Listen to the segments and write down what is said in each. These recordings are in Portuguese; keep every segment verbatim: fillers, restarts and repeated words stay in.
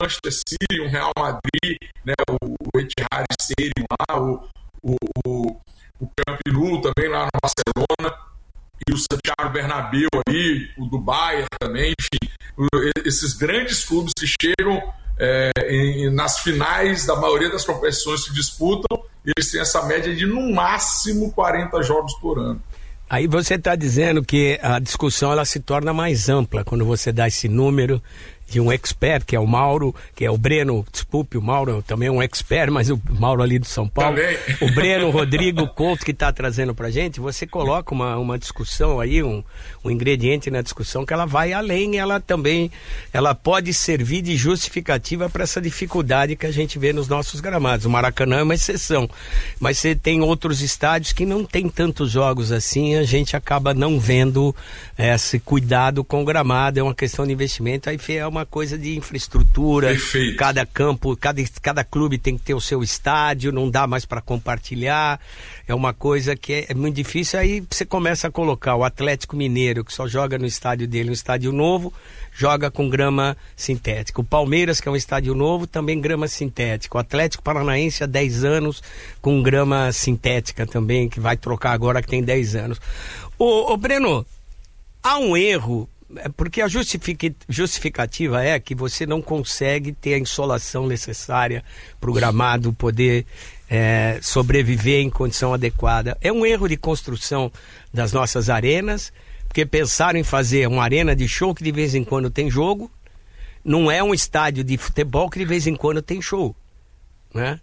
Manchester City, um Real Madrid, né, o, o Etihad Stadium lá, o, o, o, o Camp Nou também lá no Barcelona, e o Santiago Bernabéu aí, o do Bayern também, enfim, o, esses grandes clubes que chegam é, em, nas finais da maioria das competições que disputam, eles têm essa média de no máximo quarenta jogos por ano. Aí você está dizendo que a discussão ela se torna mais ampla quando você dá esse número de um expert, que é o Mauro, que é o Breno, desculpe, o Mauro também é um expert, mas o Mauro ali do São Paulo, também. O Breno Rodrigo Couto que está trazendo pra gente, você coloca uma, uma discussão aí, um, um ingrediente na discussão que ela vai além, ela também, ela pode servir de justificativa para essa dificuldade que a gente vê nos nossos gramados. O Maracanã é uma exceção, mas você tem outros estádios que não tem tantos jogos assim, a gente acaba não vendo esse cuidado com o gramado, é uma questão de investimento, aí é uma coisa de infraestrutura. Perfeito. Cada campo, cada, cada clube tem que ter o seu estádio, não dá mais para compartilhar, é uma coisa que é, é muito difícil. Aí você começa a colocar o Atlético Mineiro, que só joga no estádio dele, um estádio novo, joga com grama sintética. O Palmeiras, que é um estádio novo, também grama sintética. O Atlético Paranaense há dez anos com grama sintética também, que vai trocar agora que tem dez anos. Ô, ô Breno, há um erro, porque a justific... justificativa é que você não consegue ter a insolação necessária para o gramado poder é, sobreviver em condição adequada. É um erro de construção das nossas arenas, porque pensaram em fazer uma arena de show que de vez em quando tem jogo, não é um estádio de futebol que de vez em quando tem show, né?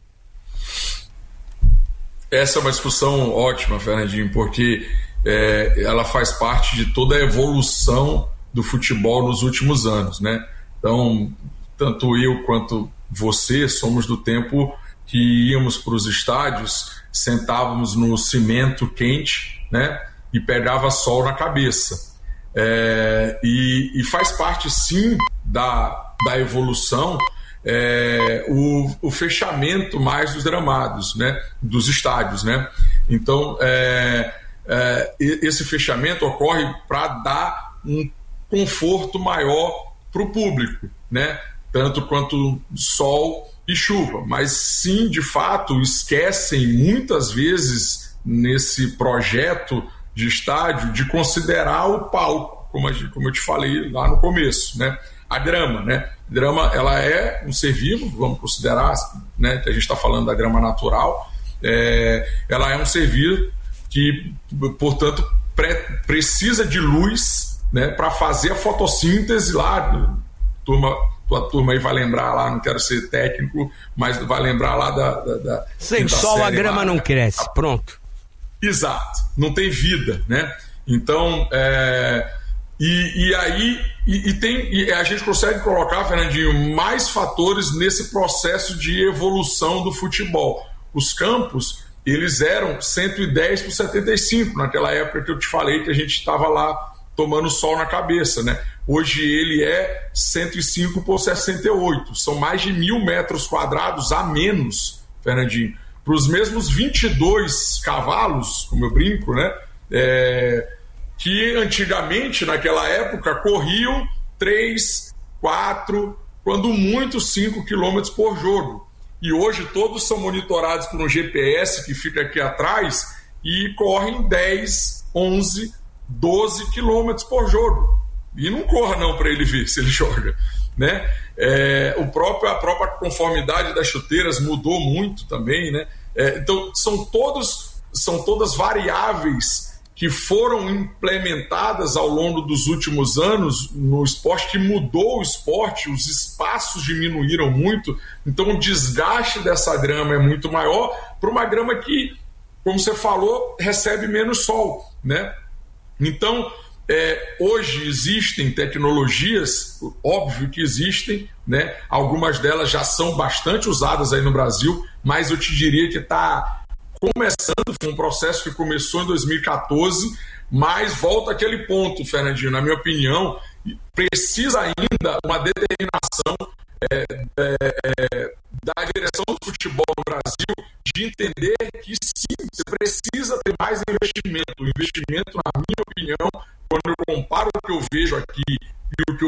Essa é uma discussão ótima, Fernandinho, porque é, ela faz parte de toda a evolução do futebol nos últimos anos, né? Então, tanto eu quanto você somos do tempo que íamos para os estádios, sentávamos no cimento quente, né? E pegava sol na cabeça. É, e, e faz parte, sim, da, da evolução é, o, o fechamento mais dos gramados, né? Dos estádios, né? Então, é, é, esse fechamento ocorre para dar um conforto maior para o público, né? Tanto quanto sol e chuva, mas sim, de fato, esquecem muitas vezes nesse projeto de estádio de considerar o palco, como, a, como eu te falei lá no começo, né? A grama, né? A grama, ela é um ser vivo, vamos considerar, né? Que a gente está falando da grama natural, é, ela é um ser vivo que, portanto, pre, precisa de luz, né, para fazer a fotossíntese lá, turma, tua turma aí vai lembrar lá, não quero ser técnico, mas vai lembrar lá da... da, da Sem sol a grama lá, não né? cresce, pronto. Exato, não tem vida, né? Então, é, e, e aí, e, e tem, e a gente consegue colocar, Fernandinho, mais fatores nesse processo de evolução do futebol. Os campos, eles eram cento e dez por setenta e cinco, naquela época que eu te falei que a gente estava lá tomando sol na cabeça, né? Hoje ele é cento e cinco por sessenta e oito, são mais de mil metros quadrados a menos, Fernandinho, para os mesmos vinte e dois cavalos, como eu brinco, né? É, que antigamente, naquela época, corriam três, quatro, quando muito cinco quilômetros por jogo. E hoje todos são monitorados por um G P S que fica aqui atrás e correm dez, onze, doze quilômetros por jogo. E não corra não para ele ver se ele joga, né? É, o próprio, a própria conformidade das chuteiras mudou muito também, né? É, então são, todos, são todas variáveis que foram implementadas ao longo dos últimos anos no esporte, que mudou o esporte, os espaços diminuíram muito, então o desgaste dessa grama é muito maior para uma grama que, como você falou, recebe menos sol, né? Então, é, hoje existem tecnologias, óbvio que existem, né? Algumas delas já são bastante usadas aí no Brasil, mas eu te diria que está começando, foi um processo que começou em dois mil e catorze, mas volta àquele ponto, Fernandinho, na minha opinião, precisa ainda uma determinação é, é, da direção do futebol no Brasil de entender que sim, você precisa ter mais investimento. O investimento, na minha opinião, quando eu comparo o que eu vejo aqui e o que